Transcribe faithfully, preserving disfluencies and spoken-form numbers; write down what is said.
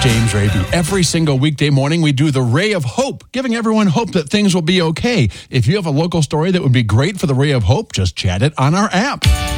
James Raby. Every single weekday morning, we do the Ray of Hope, giving everyone hope that things will be okay. If you have a local story that would be great for the Ray of Hope, just chat it on our app.